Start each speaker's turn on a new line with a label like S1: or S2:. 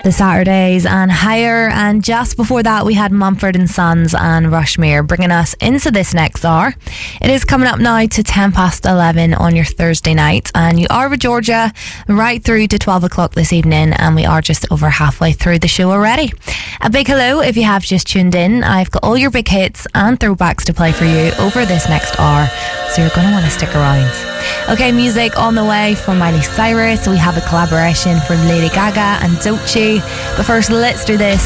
S1: The Saturdays and Higher, and just before that we had Mumford and Sons and Rushmere bringing us into this next hour. It is coming up now to 11:10 on your Thursday night, and you are with Georgia right through to 12 o'clock this evening, and we are just over halfway through the show already. A big hello if you have just tuned in. I've got all your big hits and throwbacks to play for you over this next hour, so you're going to want to stick around. Okay, music on the way from Miley Cyrus. We have a collaboration from Lady Gaga and Doechii. But first, let's do this.